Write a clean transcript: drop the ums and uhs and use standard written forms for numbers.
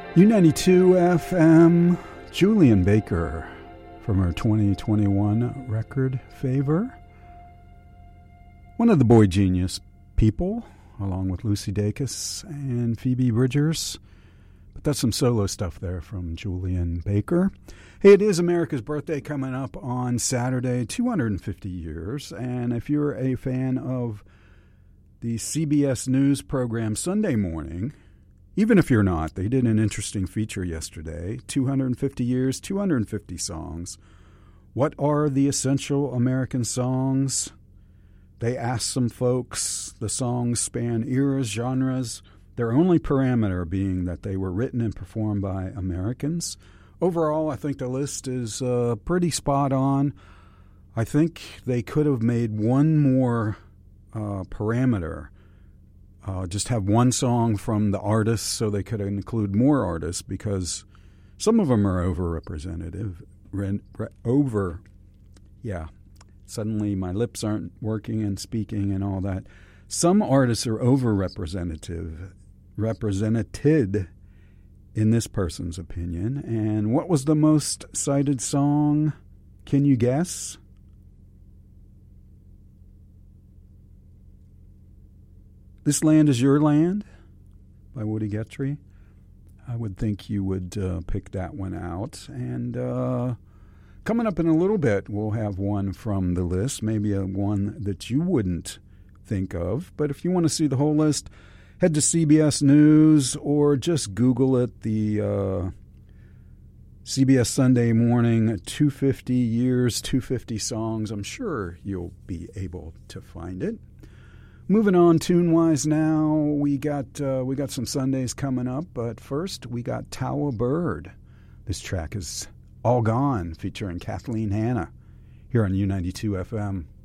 U92 FM, Julian Baker from her 2021 record, Favor. One of the Boy Genius people, along with Lucy Dacus and Phoebe Bridgers. But that's some solo stuff there from Julian Baker. Hey, it is America's birthday coming up on Saturday, 250 years. And if you're a fan of the CBS News program Sunday Morning, even if you're not, they did an interesting feature yesterday. 250 years, 250 songs. What are the essential American songs? They asked some folks. The songs span eras, genres, their only parameter being that they were written and performed by Americans. Overall, I think the list is pretty spot on. I think they could have made one more parameter. Just have one song from the artists so they could include more artists, because some of them are overrepresentative. Suddenly my lips aren't working and speaking and all that. Some artists are represented in this person's opinion. And what was the most cited song? Can you guess? This Land Is Your Land by Woody Guthrie. I would think you would pick that one out. And coming up in a little bit, we'll have one from the list, maybe one that you wouldn't think of. But if you want to see the whole list, head to CBS News or just Google it, the CBS Sunday Morning 250 Years, 250 Songs. I'm sure you'll be able to find it. Moving on tune-wise now, we got some Sundays coming up, but first we got Tower Bird. This track is All Gone, featuring Kathleen Hanna, here on U92 FM.